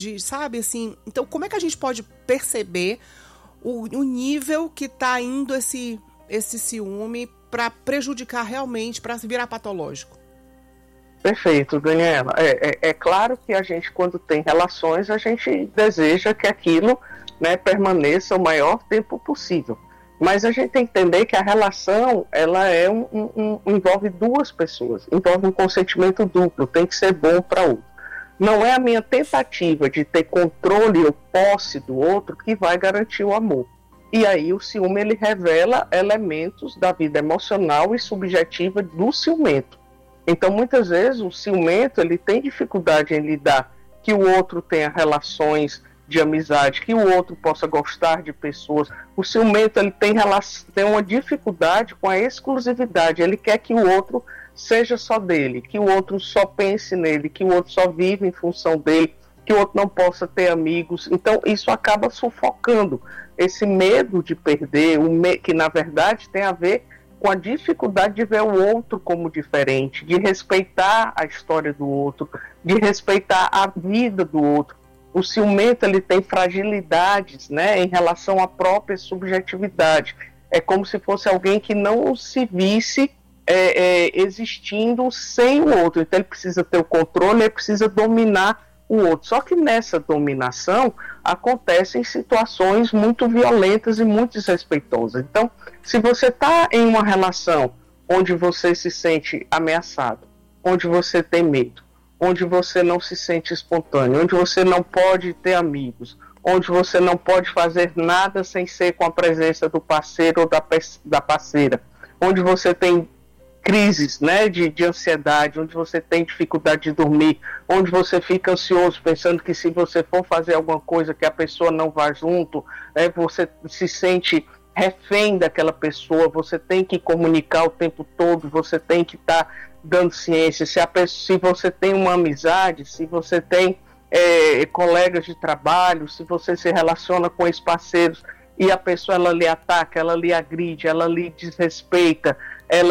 sabe, assim... Então, como é que a gente pode perceber o nível que está indo esse ciúme para prejudicar realmente, para virar patológico? Perfeito, Daniela. É claro que a gente, quando tem relações, a gente deseja que aquilo, né, permaneça o maior tempo possível. Mas a gente tem que entender que a relação, ela envolve duas pessoas, envolve um consentimento duplo, tem que ser bom para o outro. Não é a minha tentativa de ter controle ou posse do outro que vai garantir o amor. E aí o ciúme, ele revela elementos da vida emocional e subjetiva do ciumento. Então, muitas vezes, o ciumento, ele tem dificuldade em lidar que o outro tenha relações de amizade, que o outro possa gostar de pessoas. O ciumento, ele tem uma dificuldade com a exclusividade. Ele quer que o outro seja só dele, que o outro só pense nele, que o outro só vive em função dele, que o outro não possa ter amigos. Então, isso acaba sufocando esse medo de perder, que, na verdade, tem a ver com a dificuldade de ver o outro como diferente, de respeitar a história do outro, de respeitar a vida do outro. O ciumento, ele tem fragilidades, né, em relação à própria subjetividade. É como se fosse alguém que não se visse existindo sem o outro. Então ele precisa ter o controle, ele precisa dominar o outro. Só que nessa dominação acontecem situações muito violentas e muito desrespeitosas. Então, se você está em uma relação onde você se sente ameaçado, onde você tem medo, onde você não se sente espontâneo, onde você não pode ter amigos, onde você não pode fazer nada sem ser com a presença do parceiro ou da parceira, onde você tem crises, né, de ansiedade, onde você tem dificuldade de dormir, onde você fica ansioso pensando que se você for fazer alguma coisa que a pessoa não vá junto, você se sente refém daquela pessoa, você tem que comunicar o tempo todo, você tem que estar dando ciência. Se você tem uma amizade, se você tem colegas de trabalho, se você se relaciona com ex-parceiros e a pessoa, ela lhe ataca, ela lhe agride, ela lhe desrespeita, ela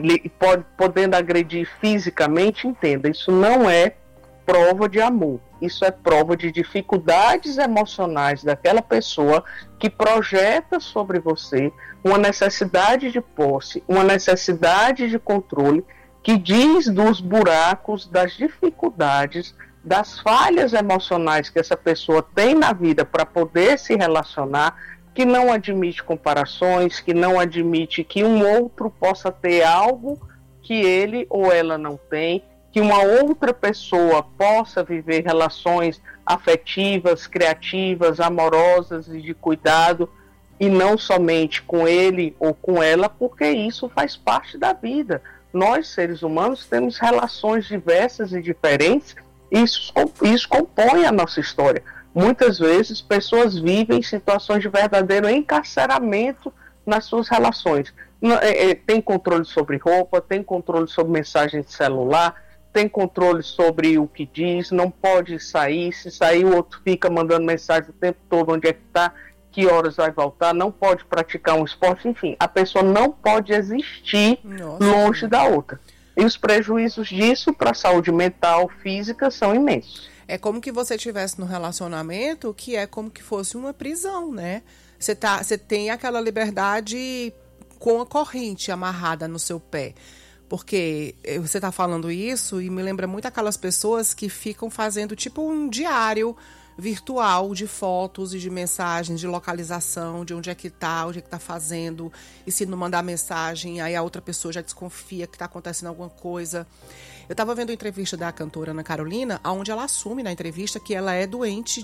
podendo agredir fisicamente, entenda, isso não é prova de amor, isso é prova de dificuldades emocionais daquela pessoa que projeta sobre você uma necessidade de posse, uma necessidade de controle, que diz dos buracos, das dificuldades, das falhas emocionais que essa pessoa tem na vida para poder se relacionar, que não admite comparações, que não admite que um outro possa ter algo que ele ou ela não tem, que uma outra pessoa possa viver relações afetivas, criativas, amorosas e de cuidado, e não somente com ele ou com ela, porque isso faz parte da vida. Nós, seres humanos, temos relações diversas e diferentes, e isso compõe a nossa história. Muitas vezes, pessoas vivem situações de verdadeiro encarceramento nas suas relações. Tem controle sobre roupa, tem controle sobre mensagem de celular, tem controle sobre o que diz, não pode sair. Se sair, o outro fica mandando mensagem o tempo todo, onde é que está, que horas vai voltar, não pode praticar um esporte, enfim. A pessoa não pode existir longe da outra. E os prejuízos disso para a saúde mental, física, são imensos. É como que você estivesse num relacionamento que é como que fosse uma prisão, né? Você tem aquela liberdade com a corrente amarrada no seu pé. Porque você está falando isso e me lembra muito aquelas pessoas que ficam fazendo tipo um diário virtual de fotos e de mensagens, de localização, de onde é que tá fazendo, e se não mandar mensagem, aí a outra pessoa já desconfia que está acontecendo alguma coisa. Eu estava vendo a entrevista da cantora Ana Carolina, onde ela assume na entrevista que ela é doente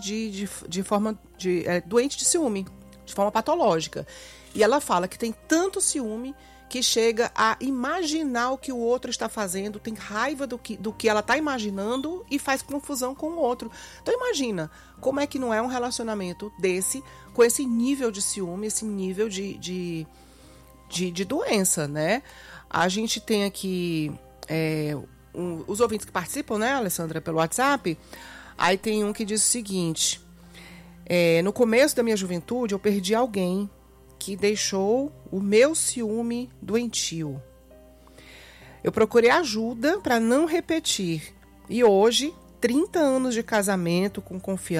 doente de ciúme, de forma patológica. E ela fala que tem tanto ciúme que chega a imaginar o que o outro está fazendo, tem raiva do que ela está imaginando e faz confusão com o outro. Então imagina, como é que não é um relacionamento desse, com esse nível de ciúme, esse nível de doença, né? A gente tem aqui os ouvintes que participam, né, Alessandra, pelo WhatsApp. Aí tem um que diz o seguinte: no começo da minha juventude eu perdi alguém que deixou o meu ciúme doentio. Eu procurei ajuda para não repetir. E hoje, 30 anos de casamento com confiança,